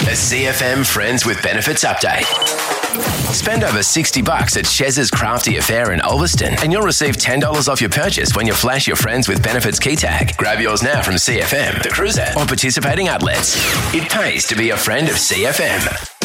A CFM Friends with Benefits update. Spend over $60 at Chez's Crafty Affair in Ulverston and you'll receive $10 off your purchase when you flash your Friends with Benefits key tag. Grab yours now from CFM, the Cruiser, or participating outlets. It pays to be a friend of CFM.